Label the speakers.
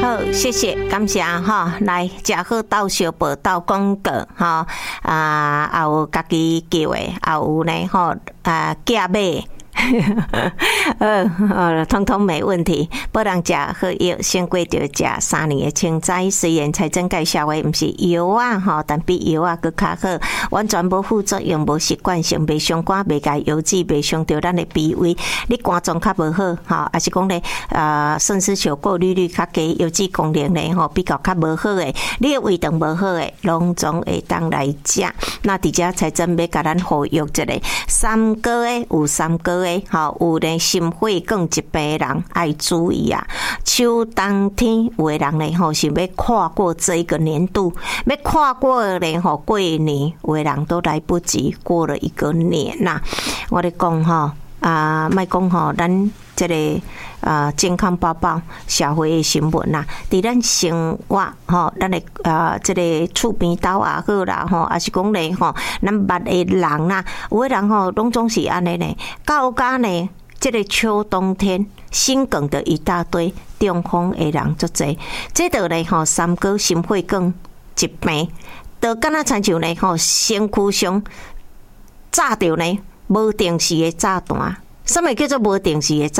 Speaker 1: 好，谢谢，感谢哈，来食好斗小报斗广告哈也有家己叫的，也有呢吼寄买。通通没问题。不人食好药，先过着食3年的青菜。虽然财政介绍的不是药啊吼，但比药啊更较好，完全无副作用，无习惯性，袂伤肝，袂甲油脂，袂伤着咱的脾胃。你肝脏较无好吼，还是讲咧肾丝球过滤率较低，油脂功能咧吼比较无好的，你的胃肠无好的，拢总会当来食。那伫遮财政要甲咱呼吁一下，3个月有3个月。好，有咧心血管疾病的人爱注意啊！秋冬天有的人咧吼是要跨过这一个年度，要跨过咧吼过年，有的人都来不及过了一个年呐。我咧讲吼莫讲吼，咱这个健康宝宝社会的新闻呐，伫咱生活吼，咱的这个厝边斗也好啦吼，还是讲咧吼，咱捌的人呐，有的人吼拢总是安尼呢，到家呢，这个秋冬天心梗的一大堆，中风的人足侪，这个咧吼3个心血管疾病，就敢若亲像咧吼身躯上炸着呢无定时的炸弹，什么叫做无定时的炸